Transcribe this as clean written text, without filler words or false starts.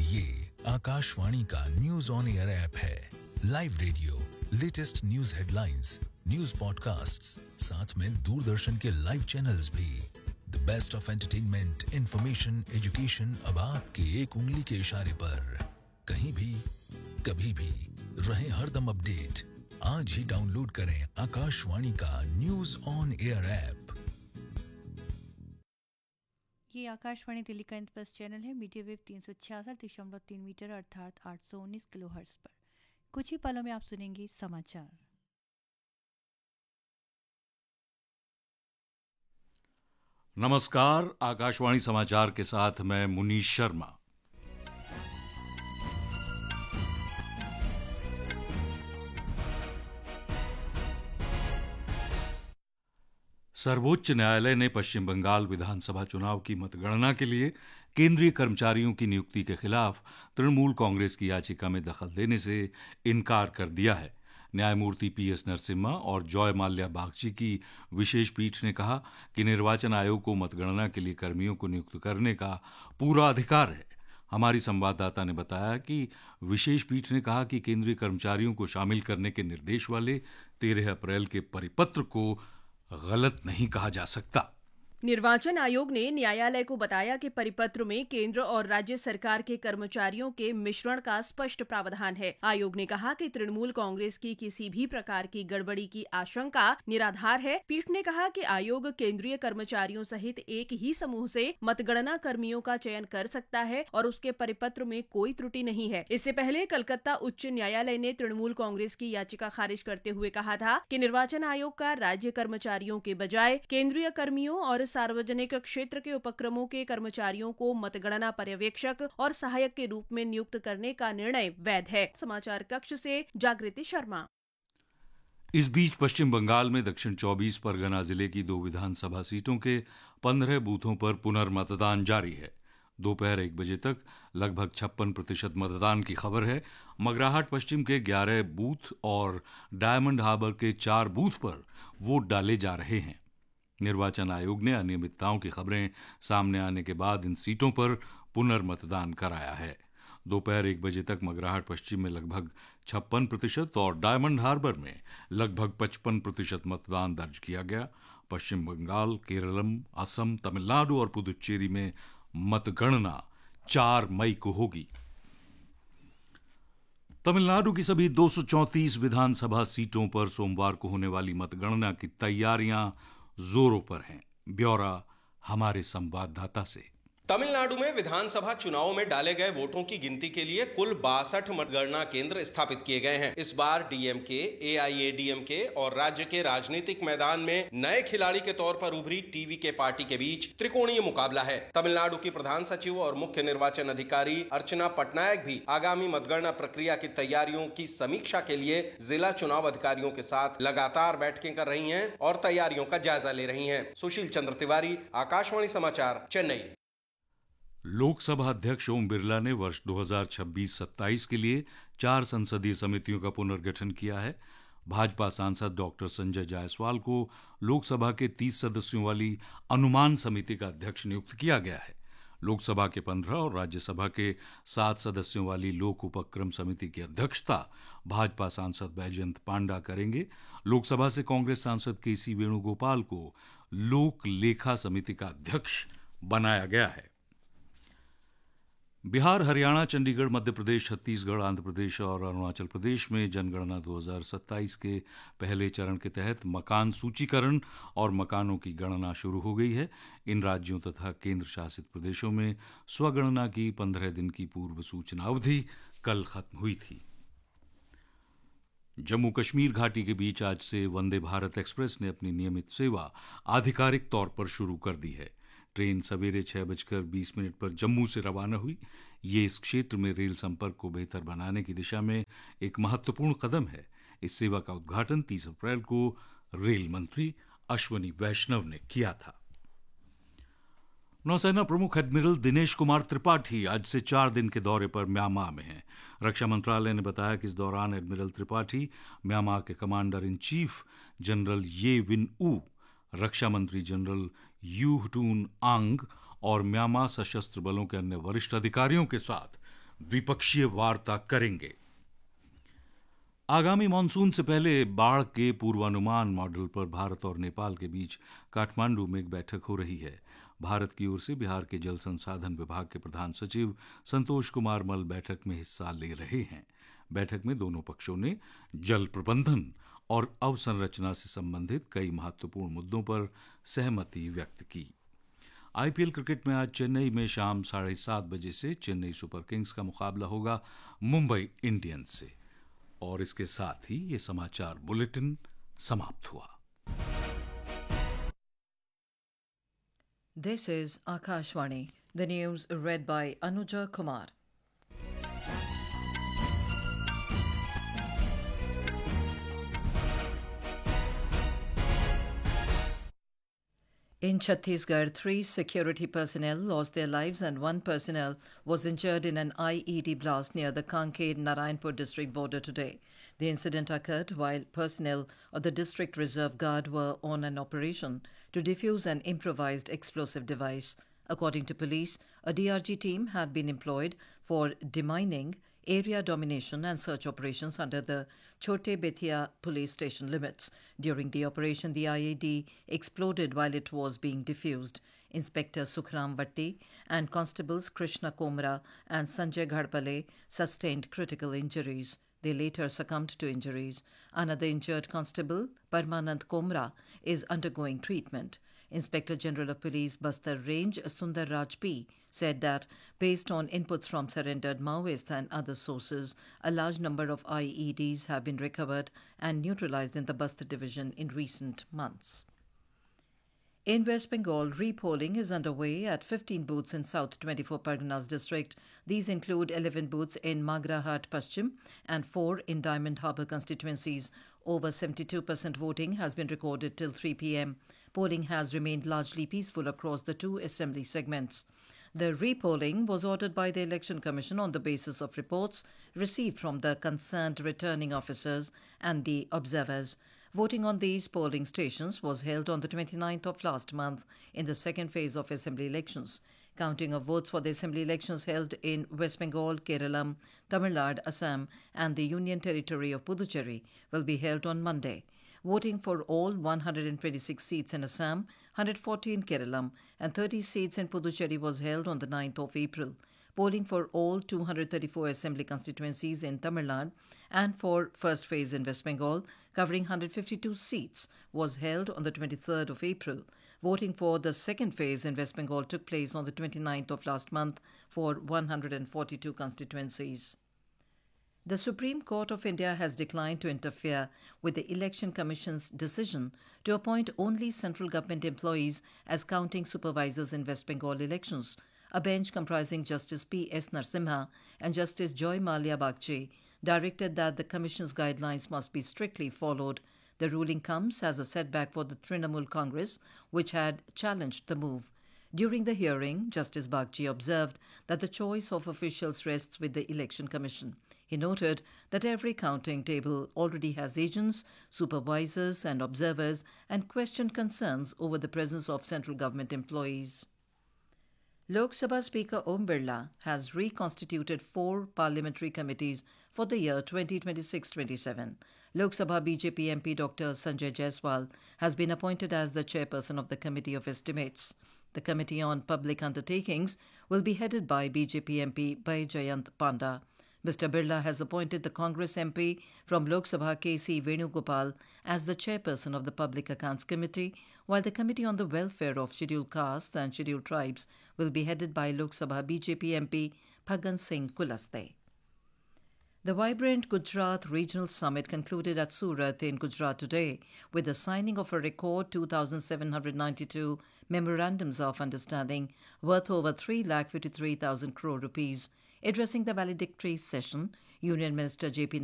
ये आकाशवाणी का news on air app है। Live radio, latest news headlines, news podcasts, साथ में दूरदर्शन के लाइव चैनल्स भी। The best of entertainment, information, education अब आपके एक उंगली के इशारे पर। कहीं भी, कभी भी, रहे हरदम अपडेट। आज ही डाउनलोड करें आकाशवाणी का न्यूज ऑन एयर ऐप। ये आकाशवाणी दिल्ली का इंटरप्रेस चैनल है। मीडिया वेव 366.3 मीटर अर्थात 819 किलोहर्ट्ज पर। कुछ ही पलों में आप सुनेंगे समाचार। नमस्कार, आकाशवाणी समाचार के साथ मैं मुनीश शर्मा। सर्वोच्च न्यायालय ने पश्चिम बंगाल विधानसभा चुनाव की मतगणना के लिए केंद्रीय कर्मचारियों की नियुक्ति के खिलाफ तृणमूल कांग्रेस की याचिका में दखल देने से इनकार कर दिया है। न्यायमूर्ति पीएस नरसिम्हा और जॉय माल्या बागची की विशेष पीठ ने कहा कि निर्वाचन आयोग को मतगणना के लिए कर्मियों को नियुक्त करने का पूरा अधिकार है। हमारी संवाददाता ने बताया कि विशेष पीठ ने कहा कि केंद्रीय कर्मचारियों को शामिल करने के निर्देश वाले 13 अप्रैल के परिपत्र को गलत नहीं कहा जा सकता। निर्वाचन आयोग ने न्यायालय को बताया कि परिपत्र में केंद्र और राज्य सरकार के कर्मचारियों के मिश्रण का स्पष्ट प्रावधान है। आयोग ने कहा कि तृणमूल कांग्रेस की किसी भी प्रकार की गड़बड़ी की आशंका निराधार है। पीठ ने कहा कि आयोग केंद्रीय कर्मचारियों सहित एक ही समूह से मतगणना कर्मियों का चयन कर सकता है और उसके परिपत्र में कोई त्रुटि नहीं है। इससे पहले कलकत्ता उच्च न्यायालय ने तृणमूल कांग्रेस की याचिका खारिज करते हुए कहा था कि निर्वाचन आयोग का राज्य कर्मचारियों के बजाय केंद्रीय कर्मियों और सार्वजनिक क्षेत्र के उपक्रमों के कर्मचारियों को मतगणना पर्यवेक्षक और सहायक के रूप में नियुक्त करने का निर्णय वैध है। समाचार कक्ष से जागृति शर्मा। इस बीच पश्चिम बंगाल में दक्षिण 24 परगना जिले की 2 विधानसभा सीटों के 15 बूथों पर पुनर्मतदान जारी है। दोपहर 1 बजे तक लगभग 56% मतदान की खबर है। मगराहट पश्चिम के 11 बूथ और डायमंड हार्बर के 4 बूथ पर वोट डाले जा रहे हैं। निर्वाचन आयोग ने अनियमितताओं की खबरें सामने आने के बाद इन सीटों पर पुनर्मतदान कराया है। दोपहर 1 बजे तक मगराहट पश्चिम में लगभग 56% और डायमंड हार्बर में लगभग 55% मतदान दर्ज किया गया। पश्चिम बंगाल, केरलम, असम, तमिलनाडु और पुदुच्चेरी में मतगणना 4 मई को होगी। तमिलनाडु की सभी 234 विधानसभा सीटों पर सोमवार को होने वाली मतगणना की तैयारियां जोरों पर हैं। ब्यौरा हमारे संवाददाता से। तमिलनाडु में विधानसभा चुनाव में डाले गए वोटों की गिनती के लिए कुल 62 मतगणना केंद्र स्थापित किए गए हैं। इस बार डीएमके, एआईएडीएमके और राज्य के राजनीतिक मैदान में नए खिलाड़ी के तौर पर उभरी टीवीके पार्टी के बीच त्रिकोणीय मुकाबला है। तमिलनाडु की प्रधान सचिव और मुख्य निर्वाचन अधिकारी अर्चना पटनायक भी आगामी मतगणना प्रक्रिया की तैयारियों की समीक्षा के लिए जिला चुनाव अधिकारियों के साथ लगातार बैठकें कर रही हैं और तैयारियों का जायजा ले रही हैं। सुशील चंद्र तिवारी, आकाशवाणी समाचार, चेन्नई। लोकसभा अध्यक्ष ओम बिरला ने वर्ष 2026-27 के लिए 4 संसदीय समितियों का पुनर्गठन किया है। भाजपा सांसद डॉक्टर संजय जायसवाल को लोकसभा के 30 सदस्यों वाली अनुमान समिति का अध्यक्ष नियुक्त किया गया है। लोकसभा के 15 और राज्यसभा के 7 सदस्यों वाली लोक उपक्रम समिति की अध्यक्षता भाजपा सांसद बैजयंत पांडा करेंगे। लोकसभा से कांग्रेस सांसद केसी वेणुगोपाल को लोक लेखा समिति का अध्यक्ष बनाया गया है। बिहार, हरियाणा, चंडीगढ़, मध्य प्रदेश, छत्तीसगढ़, आंध्र प्रदेश और अरुणाचल प्रदेश में जनगणना 2027 के पहले चरण के तहत मकान सूचीकरण और मकानों की गणना शुरू हो गई है। इन राज्यों तथा केंद्र शासित प्रदेशों में स्वगणना की 15 दिन की पूर्व सूचना अवधि कल खत्म हुई थी। जम्मू कश्मीर घाटी के बीच आज से वंदे भारत एक्सप्रेस ने अपनी नियमित सेवा आधिकारिक तौर पर शुरू कर दी है। ट्रेन सवेरे 6:20 पर जम्मू से रवाना हुई। ये इस क्षेत्र में रेल संपर्क को बेहतर बनाने की दिशा में एक महत्वपूर्ण कदम है। इस सेवा का उद्घाटन 30 अप्रैल को रेल मंत्री अश्वनी वैष्णव ने किया था। नौसेना प्रमुख एडमिरल दिनेश कुमार त्रिपाठी आज से 4 दिन के दौरे पर म्यांमार में हैं। रक्षा मंत्रालय ने बताया कि इस दौरान एडमिरल त्रिपाठी म्यांमार के कमांडर इन चीफ जनरल ये विन ऊ, रक्षा मंत्री जनरल यू टून आंग और म्यांमार सशस्त्र बलों के अन्य वरिष्ठ अधिकारियों के साथ द्विपक्षीय वार्ता करेंगे। आगामी मानसून से पहले बाढ़ के पूर्वानुमान मॉडल पर भारत और नेपाल के बीच काठमांडू में एक बैठक हो रही है। भारत की ओर से बिहार के जल संसाधन विभाग के प्रधान सचिव संतोष कुमार मल बैठक में हिस्सा ले रहे हैं। बैठक में दोनों पक्षों ने जल प्रबंधन और अवसंरचना से संबंधित कई महत्वपूर्ण मुद्दों पर सहमति व्यक्त की। आईपीएल क्रिकेट में आज चेन्नई में शाम 7:30 बजे से चेन्नई सुपर किंग्स का मुकाबला होगा मुंबई इंडियंस से। और इसके साथ ही ये समाचार बुलेटिन समाप्त हुआ। This is Akashvani. The news read by Anuja Kumar. In Chhattisgarh, 3 security personnel lost their lives and 1 personnel was injured in an IED blast near the Kanker-Narayanpur district border today. The incident occurred while personnel of the District Reserve Guard were on an operation to defuse an improvised explosive device. According to police, a DRG team had been employed for demining, area domination and search operations under the Chote Bethia police station limits. During the operation, the IED exploded while it was being defused. Inspector Sukhram Vatti and Constables Krishna Komra and Sanjay Ghadpale sustained critical injuries. They later succumbed to injuries. Another injured constable, Parmanand Komra, is undergoing treatment. Inspector General of Police Bastar Range Sundar Raj P said that based on inputs from surrendered Maoists and other sources, a large number of IEDs have been recovered and neutralized in the Bastar division in recent months. In West Bengal, repolling is underway at 15 booths in South 24 Parganas district. These include 11 booths in Magrahat Paschim and 4 in Diamond Harbour constituencies. Over 72% voting has been recorded till 3 p.m. Polling has remained largely peaceful across the 2 assembly segments. The repolling was ordered by the Election Commission on the basis of reports received from the concerned returning officers and the observers. Voting on these polling stations was held on the 29th of last month in the second phase of assembly elections. Counting of votes for the assembly elections held in West Bengal, Kerala, Tamil Nadu, Assam and the Union Territory of Puducherry will be held on Monday. Voting for all 126 seats in Assam, 140 in Kerala and 30 seats in Puducherry was held on the 9th of April. Polling for all 234 assembly constituencies in Tamil Nadu and for first phase in West Bengal, covering 152 seats, was held on the 23rd of April. Voting for the second phase in West Bengal took place on the 29th of last month for 142 constituencies. The Supreme Court of India has declined to interfere with the Election Commission's decision to appoint only central government employees as counting supervisors in West Bengal elections. A bench comprising Justice P.S. Narasimha and Justice Joy Malia Bagchi directed that the Commission's guidelines must be strictly followed. The ruling comes as a setback for the Trinamool Congress, which had challenged the move. During the hearing, Justice Bagchi observed that the choice of officials rests with the Election Commission. He noted that every counting table already has agents, supervisors and observers and questioned concerns over the presence of central government employees. Lok Sabha Speaker Om Birla has reconstituted 4 parliamentary committees for the year 2026-27. Lok Sabha BJP MP Dr. Sanjay Jaiswal has been appointed as the chairperson of the Committee of Estimates. The Committee on Public Undertakings will be headed by BJP MP Baijayant Panda. Mr. Birla has appointed the Congress MP from Lok Sabha K.C. Venugopal as the chairperson of the Public Accounts Committee, while the Committee on the Welfare of Scheduled Castes and Scheduled Tribes will be headed by Lok Sabha BJP MP Phagan Singh Kulaste. The vibrant Gujarat Regional Summit concluded at Surat in Gujarat today with the signing of a record 2,792 memorandums of understanding worth over 3,53,000 crore rupees. Addressing the valedictory session, Union Minister J.P.